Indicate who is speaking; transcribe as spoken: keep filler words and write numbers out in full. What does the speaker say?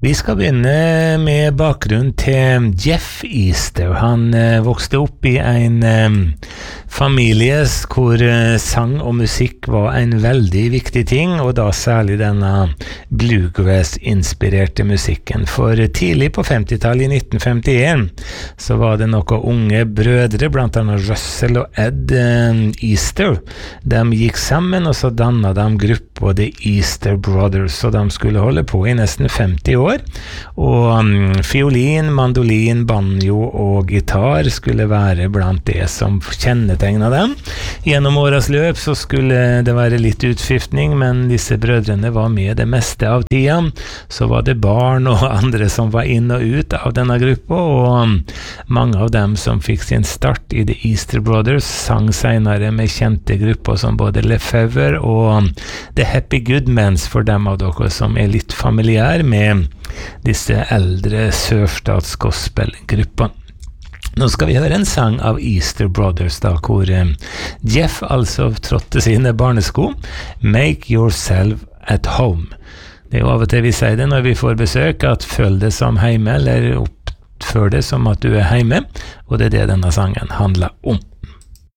Speaker 1: Vi skal begynne med bakgrunn til Jeff Easter. Han eh, vokste opp i en eh, familie hvor eh, sang og musikk var en veldig viktig ting, og da særlig denne bluegrass-inspirerte musikken. For tidlig på femtitallet, i nitten femtien, så var det noen unge brødre, blant annet Russell og Ed eh, Easter. De gikk sammen, og så dannet de gruppa The Easter Brothers, og de skulle holde på i nesten femti år. Og um, fiolin, mandolin, banjo og gitar skulle være blant det som kjennetegnet dem. Gjennom årets løp så skulle det være litt utskiftning, men disse brødrene var med det meste av tida. Så var det barn og andre som var inn og ut av denne gruppa, og um, mange av dem som fikk sin start i The Easter Brothers sang senere med kjente grupper som både Lefevre og um, The Happy Goodmans, for dem av dere som er litt familiær med disse eldre sørstatsgospelgruppene. Nå skal vi høre en sang av Easter Brothers, da, hvor eh, Jeff altså trådte sine barnesko, Make Yourself at Home. Det er jo av og til vi sier det når vi får besøk, at føl det som heime, eller oppfør det som at du er heime, og det er det denne sangen handler om.